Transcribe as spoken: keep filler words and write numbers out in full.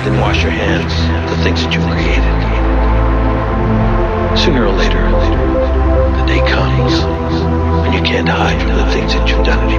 then wash your hands of the things that you've created. Sooner or later, the day comes when you can't hide from the things that you've done anymore.